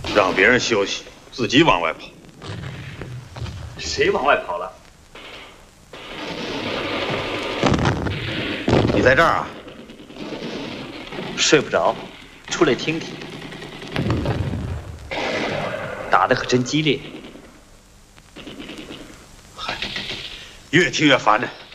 让别人休息，自己往外跑。 谁往外跑了？ 你在这儿啊？ 睡不着，出来听听。打得可真激烈。 嗨，越听越烦呢。